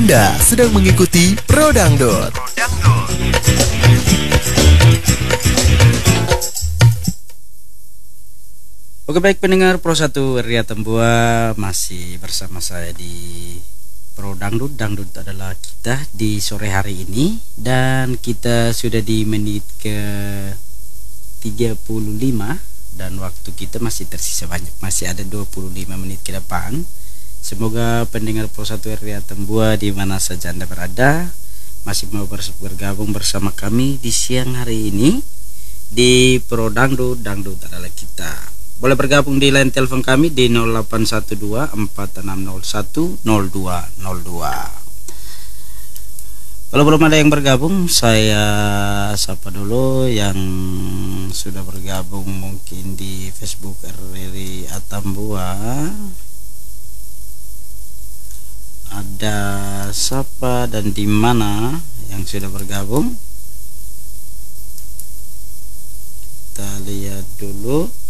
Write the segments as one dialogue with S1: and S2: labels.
S1: Anda sedang mengikuti Pro Dangdut.
S2: Oke, baik pendengar Pro 1 Ria Tembua, masih bersama saya di Pro Dangdut. Dangdut adalah kita di sore hari ini, dan kita sudah di menit ke 35 dan waktu kita masih tersisa banyak, masih ada 25 menit ke depan. Semoga pendengar Pro 1 Ria Tembua di mana saja Anda berada masih mau bergabung bersama kami di siang hari ini di Pro Dangdut. Dangdut adalah kita. Boleh bergabung di line telepon kami di 0812 4601 0202. Kalau belum ada yang bergabung, saya sapa dulu yang sudah bergabung mungkin di Facebook RRI Atambua. Ada siapa dan di mana yang sudah bergabung? Kita lihat dulu.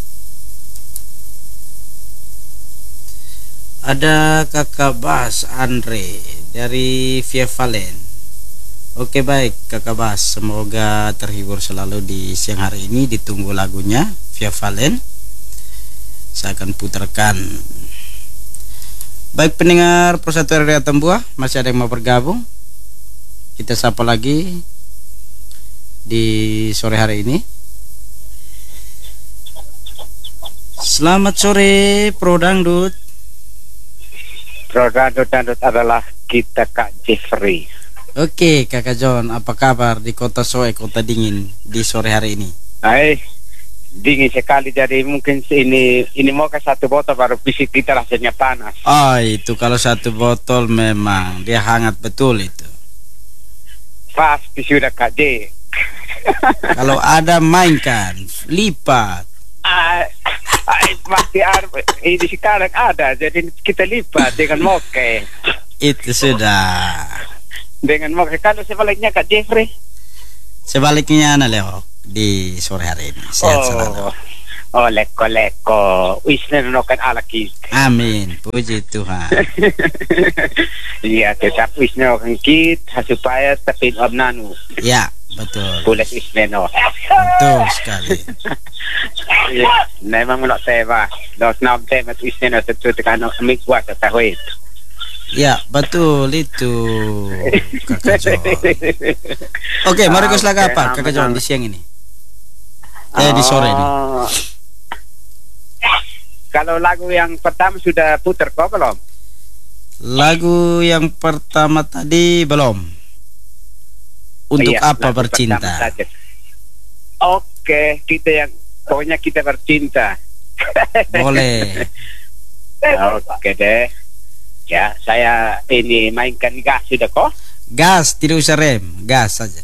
S2: Ada Kakak Bas Andre dari Via Valen. Oke, baik Kakak Bas, semoga terhibur selalu di siang hari ini. Ditunggu lagunya Via Valen, saya akan putarkan. Baik pendengar Pro 1 Ria Tembua, masih ada yang mau bergabung? Kita sapa lagi di sore hari ini. Selamat sore Pro Dangdut.
S3: Pro Dangdut adalah kita, Kak Jeffrey.
S2: Oke, Kakak John, apa kabar di kota Soe, kota dingin di sore hari ini?
S3: Dingin sekali, jadi mungkin ini mau ke satu botol baru fisik kita rasanya panas.
S2: Oh, itu kalau satu botol memang dia hangat betul itu.
S3: Pasti sudah Kak J.
S2: Kalau ada mainkan, lipat.
S3: Pasti ada, ini sekarang ada, jadi kita lipat dengan moke.
S2: Itu sudah.
S3: Dengan moke. Kalau sebaliknya Kak Jeffrey?
S2: Sebaliknya Leo di sore hari ini. Sehat selalu.
S3: Oh, leko. Wisna nonokan ala kita.
S2: Amin, puji Tuhan.
S3: Iya, tetap wisna nonokan kita supaya tapi abnanu.
S2: Ya, betul.
S3: Boleh wisna no.
S2: Betul sekali.
S3: Memang menolak tema. Los nam tema wisna no tekan amik buat tahu itu.
S2: Ya, betul itu Kakak John. Oke, mau request lagu apa Kakak John di siang ini? Di sore ini.
S3: Kalau lagu yang pertama sudah putar kok belum?
S2: Lagu yang pertama tadi belum. Untuk apa bercinta?
S3: Oke, pokoknya kita bercinta.
S2: Boleh.
S3: Oke deh. Ya, saya ini mainkan gas sudah kok.
S2: Gas, tidak usah rem, gas saja.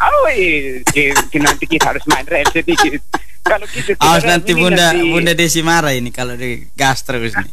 S3: Nanti kita harus main rem sedikit. Kalau kita
S2: nanti Bunda Desi marah ini kalau di gas terus nih.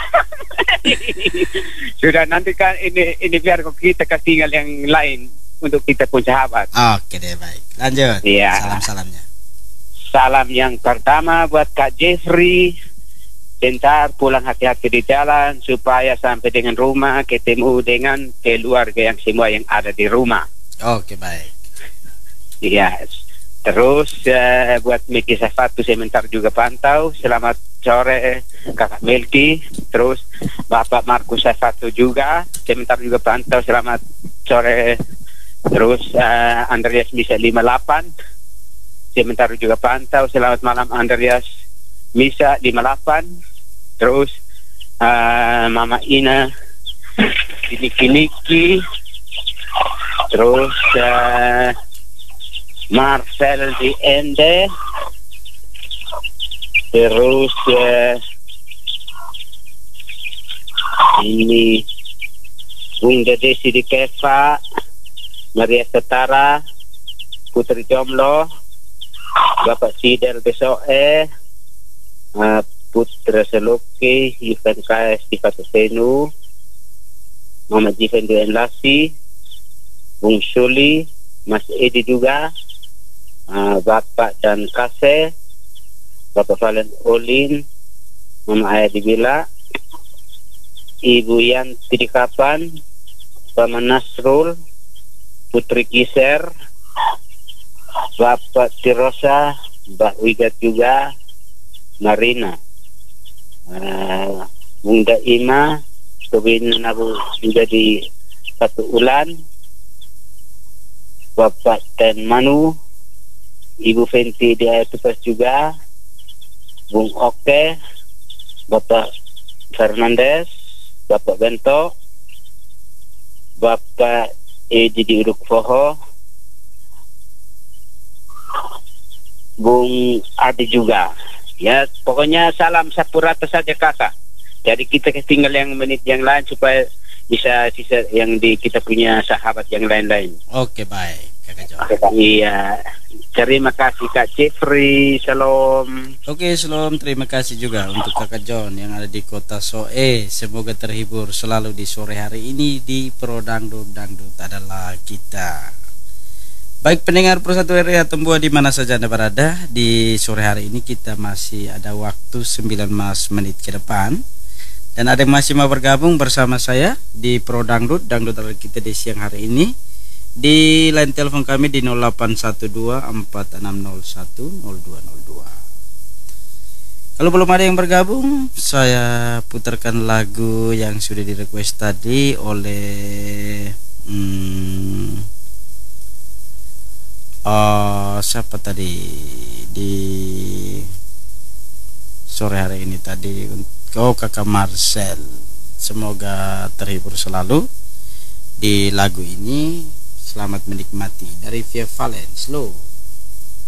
S3: Sudah, nanti kan ini biar kita kasih yang lain untuk kita pun sahabat.
S2: Oke deh, baik. Lanjut.
S3: Ya.
S2: Salam-salamnya.
S3: Salam yang pertama buat Kak Jeffrey. Bentar pulang hati-hati di jalan supaya sampai dengan rumah ketemu dengan keluarga yang semua yang ada di rumah.
S2: Oke, baik.
S3: Yes. Terus buat Miki Safatu sebentar juga pantau. Selamat sore Kakak Melki. Terus Bapak Markus Safatu juga sebentar juga pantau. Selamat sore. Terus Andreas Misa 58 sebentar juga pantau. Selamat malam Andreas Misa 58. Terus Mama Ina Kiniki. Terus Marcel di Ende. Terus ini Bunda Desi di Kefa, Maria Setara, Putri Jomlo, Bapak Sidel Besoe, Putra Seloke, Ivan KS di Katusenu, Mama Jivan di Enlasi, Bung Suli, Mas Edi juga, Bapak dan Kase, Bapak Valen Olin, Mama Ayah di Bila, Ibu Yanti di Kapan, Paman Nasrul, Putri Kiser, Bapak Tirosa, Mbak Wigat juga, Marina, Bunda Ima, Kebin Nabu juga di Satu Ulan, Bapak Ten Manu, Ibu Fenti di Ayatupas juga, Bung Oke, Bapak Fernandes, Bapak Bento, Bapak Edi di Uruk Foho, Bung Adi juga. Ya, pokoknya salam sapurata saja kakak. Jadi kita tinggal yang menit yang lain supaya bisa sisa yang di kita punya sahabat yang lain-lain.
S2: Oke, baik Kakak John.
S3: Iya, terima kasih Kak Jeffrey. Shalom.
S2: Oke, shalom. Terima kasih juga untuk Kakak John yang ada di kota Soe. Semoga terhibur selalu di sore hari ini di Pro Dangdut. Dangdut adalah kita. Baik pendengar Pro 1 RRI Tembua di mana saja Anda berada, di sore hari ini kita masih ada waktu 19 menit ke depan. Dan ada yang masih mau bergabung bersama saya di Pro Dangdut. Dangdut adalah kita di siang hari ini. Di line telepon kami di 081246010202. Kalau belum ada yang bergabung, saya putarkan lagu yang sudah di-request tadi oleh siapa tadi di sore hari ini tadi. Kakak Marcel. Semoga terhibur selalu di lagu ini. Selamat menikmati dari Via Valen Slow.